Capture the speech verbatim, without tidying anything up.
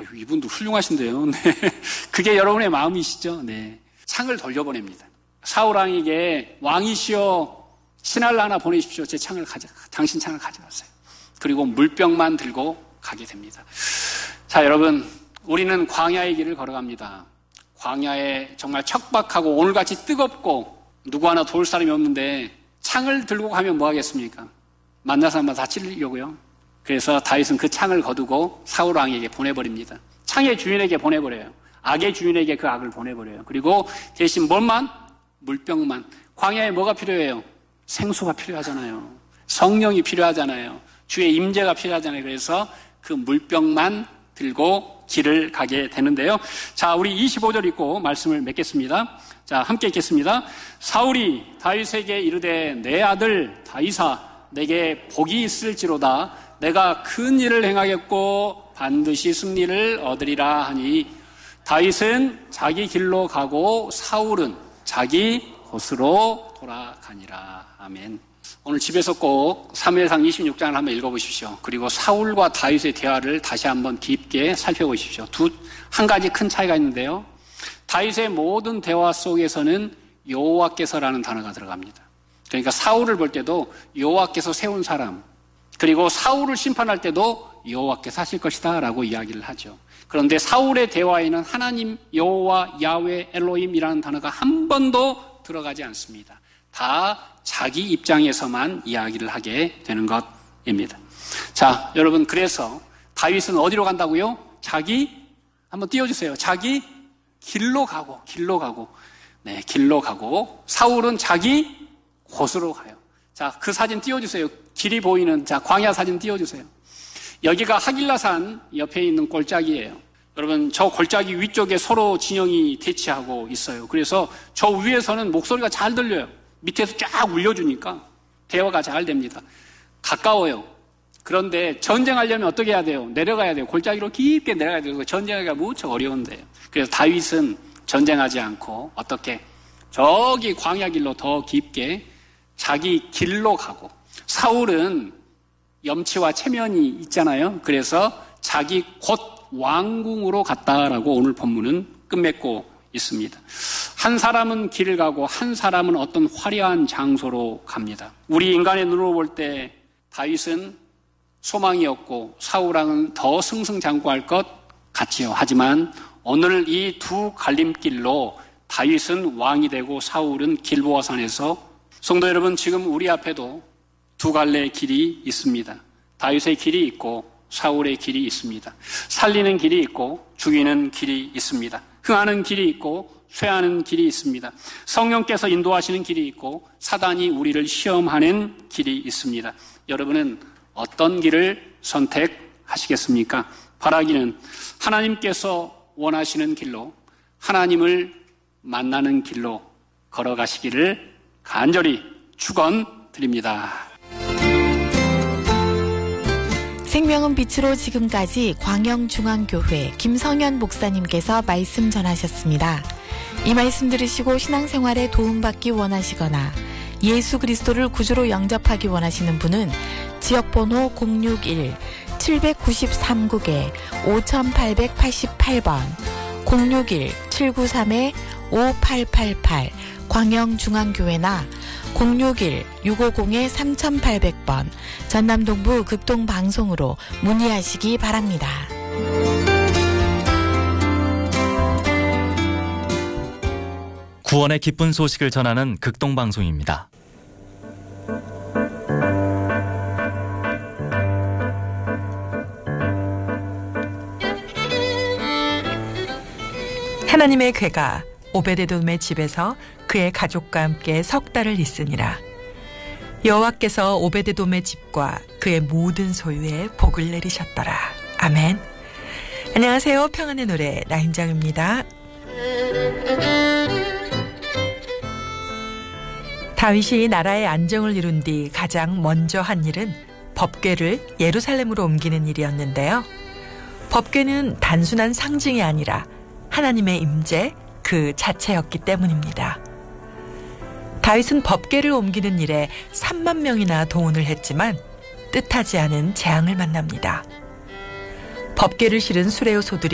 아유, 이분도 훌륭하신데요. 네. 그게 여러분의 마음이시죠? 네. 창을 돌려보냅니다. 사울 왕에게 왕이시여 신하를 하나 보내십시오. 제 창을 가져, 당신 창을 가져가세요. 그리고 물병만 들고 가게 됩니다. 자, 여러분, 우리는 광야의 길을 걸어갑니다. 광야에 정말 척박하고 오늘같이 뜨겁고 누구 하나 도울 사람이 없는데 창을 들고 가면 뭐 하겠습니까? 만난 사람마다 다 찔리려고요. 그래서 다윗은 그 창을 거두고 사울 왕에게 보내버립니다. 창의 주인에게 보내버려요. 악의 주인에게 그 악을 보내버려요. 그리고 대신 뭘만? 물병만. 광야에 뭐가 필요해요? 생수가 필요하잖아요. 성령이 필요하잖아요. 주의 임재가 필요하잖아요. 그래서 그 물병만 들고 길을 가게 되는데요. 자, 우리 이십오 절 읽고 말씀을 맺겠습니다. 자, 함께 읽겠습니다. 사울이 다윗에게 이르되 내 아들 다윗아 내게 복이 있을지로다. 내가 큰 일을 행하겠고 반드시 승리를 얻으리라 하니 다윗은 자기 길로 가고 사울은 자기 곳으로 돌아가니라. 아멘. 오늘 집에서 꼭 사무엘상 이십육 장을 한번 읽어보십시오. 그리고 사울과 다윗의 대화를 다시 한번 깊게 살펴보십시오. 두, 한 가지 큰 차이가 있는데요. 다윗의 모든 대화 속에서는 여호와께서라는 단어가 들어갑니다. 그러니까 사울을 볼 때도 여호와께서 세운 사람, 그리고 사울을 심판할 때도 여호와께서 하실 것이다 라고 이야기를 하죠. 그런데 사울의 대화에는 하나님, 여호와, 야훼, 엘로힘이라는 단어가 한 번도 들어가지 않습니다. 다 자기 입장에서만 이야기를 하게 되는 것입니다. 자, 여러분, 그래서 다윗은 어디로 간다고요? 자기, 한번 띄워주세요. 자기 길로 가고, 길로 가고, 네, 길로 가고, 사울은 자기 곳으로 가요. 자, 그 사진 띄워주세요. 길이 보이는, 자, 광야 사진 띄워주세요. 여기가 하길라산 옆에 있는 골짜기예요. 여러분, 저 골짜기 위쪽에 서로 진영이 대치하고 있어요. 그래서 저 위에서는 목소리가 잘 들려요. 밑에서 쫙 울려주니까 대화가 잘 됩니다. 가까워요. 그런데 전쟁하려면 어떻게 해야 돼요? 내려가야 돼요. 골짜기로 깊게 내려가야 돼요. 전쟁하기가 무척 어려운데요. 그래서 다윗은 전쟁하지 않고 어떻게 저기 광야 길로 더 깊게 자기 길로 가고, 사울은 염치와 체면이 있잖아요. 그래서 자기 곧 왕궁으로 갔다라고 오늘 본문은 끝맺고 있습니다. 한 사람은 길을 가고 한 사람은 어떤 화려한 장소로 갑니다. 우리 인간의 눈으로 볼 때 다윗은 소망이 없고 사울왕은 더 승승장구할 것 같지요. 하지만 오늘 이 두 갈림길로 다윗은 왕이 되고 사울은 길보아산에서, 성도 여러분, 지금 우리 앞에도 두 갈래의 길이 있습니다. 다윗의 길이 있고 사울의 길이 있습니다. 살리는 길이 있고 죽이는 길이 있습니다. 흥하는 길이 있고 쇠하는 길이 있습니다. 성령께서 인도하시는 길이 있고 사단이 우리를 시험하는 길이 있습니다. 여러분은 어떤 길을 선택하시겠습니까? 바라기는 하나님께서 원하시는 길로, 하나님을 만나는 길로 걸어가시기를 간절히 축원드립니다. 생명은 빛으로 지금까지 광영중앙교회 김성현 목사님께서 말씀 전하셨습니다. 이 말씀 들으시고 신앙생활에 도움받기 원하시거나 예수 그리스도를 구주로 영접하기 원하시는 분은 지역번호 공육일 칠구삼 국에 오팔팔팔 번 공육일 칠구삼 오팔팔팔 광영중앙교회나 공육일 육오공 삼팔공 번 전남동부 극동방송으로 문의하시기 바랍니다. 구원의 기쁜 소식을 전하는 극동방송입니다. 하나님의 궤가 오베데돔의 집에서 그의 가족과 함께 석 달을 있으니라. 여호와께서 오베데돔의 집과 그의 모든 소유에 복을 내리셨더라. 아멘. 안녕하세요. 평안의 노래 라임장입니다. 다윗이 나라의 안정을 이룬 뒤 가장 먼저 한 일은 법궤를 예루살렘으로 옮기는 일이었는데요. 법궤는 단순한 상징이 아니라 하나님의 임재 그 자체였기 때문입니다. 다윗은 법궤를 옮기는 일에 삼만 명이나 동원을 했지만 뜻하지 않은 재앙을 만납니다. 법궤를 실은 수레오 소들이